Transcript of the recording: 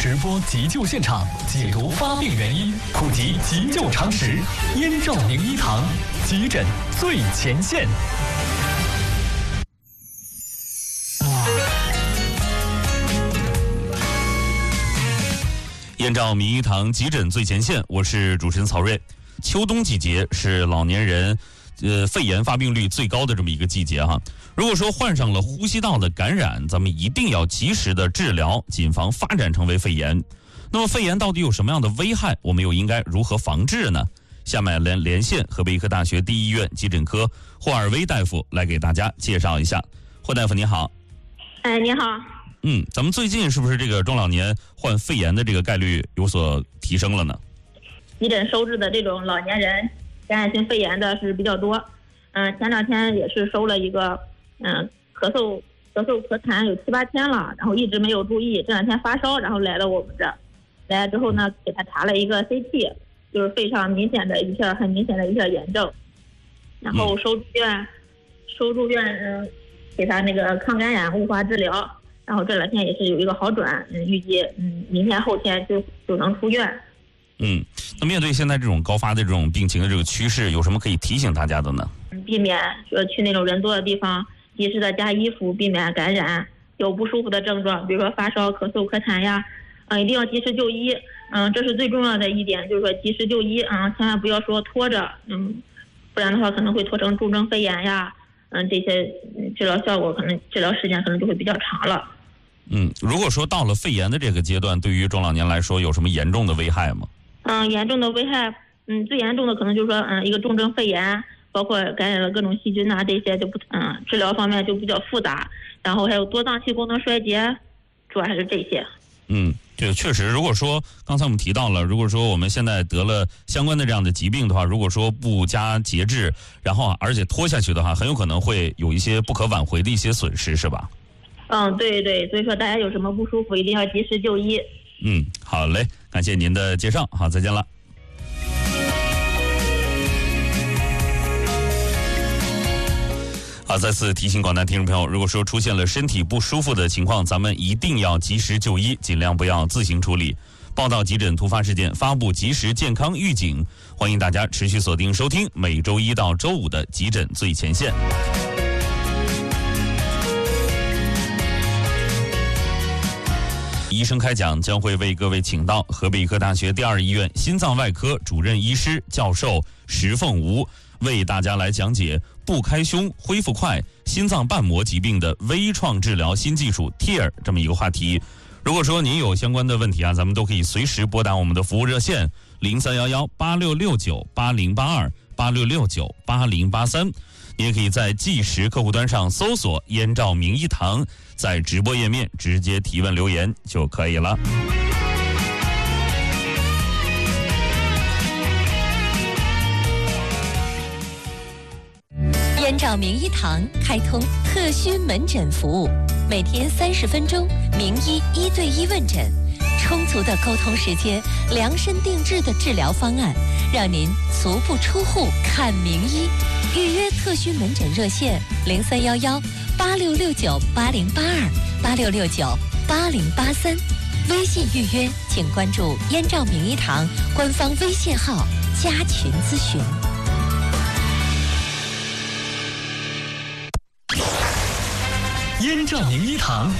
直播急救现场，解读发病原因，普及急救常识。燕赵名医堂，急诊最前线。 燕赵名医堂急诊最前线，我是主持人曹睿。秋冬季节是老年人肺炎发病率最高的这么一个季节哈。如果说患上了呼吸道的感染，咱们一定要及时的治疗，谨防发展成为肺炎。那么肺炎到底有什么样的危害？我们又应该如何防治呢？下面连线河北医科大学第一医院急诊科霍尔威大夫来给大家介绍一下。霍大夫你好。 你好。 咱们最近是不是这个中老年患肺炎的这个概率有所提升了呢？ 急诊收治的这种老年人感染性肺炎的是比较多。前两天也是收了一个咳嗽咳痰有7、8天了，然后一直没有注意，这两天发烧，然后来了我们这，来了之后呢，给他查了一个 CT， 就是肺上很明显的一片炎症，然后收住院，给他那个抗感染雾化治疗，然后这两天也是有一个好转，预计明天后天就能出院。 那面对现在这种高发的这种病情的这个趋势，有什么可以提醒大家的呢？ 避免说去那种人多的地方，及时的加衣服，避免感染。有不舒服的症状，比如说发烧、咳嗽、咳痰呀，一定要及时就医。这是最重要的一点，就是说及时就医千万不要说拖着，不然的话可能会拖成重症肺炎呀，这些治疗效果治疗时间可能就会比较长了。 如果说到了肺炎的这个阶段，对于中老年来说有什么严重的危害吗？ 严重的危害，最严重的可能就是说，一个重症肺炎，包括感染了各种细菌呐，这些就不，治疗方面就比较复杂。然后还有多脏器功能衰竭，主要还是这些。 这确实，如果说刚才我们提到了，如果说我们现在得了相关的这样的疾病的话，如果说不加节制，然后而且拖下去的话，很有可能会有一些不可挽回的一些损失，是吧？ 对，所以说大家有什么不舒服，一定要及时就医。 好嘞，感谢您的介绍，好，再见了。好，再次提醒广大听众朋友，如果说出现了身体不舒服的情况，咱们一定要及时就医，尽量不要自行处理。报道急诊突发事件，发布及时健康预警，欢迎大家持续锁定收听每周一到周五的急诊最前线。医生开讲将会为各位请到河北医科大学第二医院心脏外科主任医师教授石凤吴，为大家来讲解不开胸、恢复快心脏瓣膜疾病的微创治疗新技术 TEER 这么一个话题。如果说您有相关的问题咱们都可以随时拨打我们的服务热线03118669808286698083。你也可以在计时客户端上搜索燕赵名医堂，在直播页面直接提问留言就可以了。 燕赵名医堂开通特需门诊服务，每天30分钟，名医1对1问诊，充足的沟通时间，量身定制的治疗方案，让您足不出户看名医。预约特需门诊热线03118669808286698083，微信预约请关注燕赵名医堂官方微信号加群咨询。 燕赵名医堂